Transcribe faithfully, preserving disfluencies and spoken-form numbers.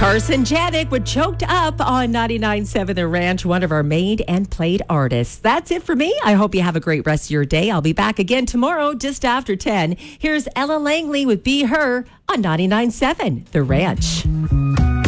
Carson Janik with Choked Up on ninety-nine point seven The Ranch, one of our made and played artists. That's it for me. I hope you have a great rest of your day. I'll be back again tomorrow just after ten. Here's Ella Langley with Be Her on ninety-nine point seven The Ranch.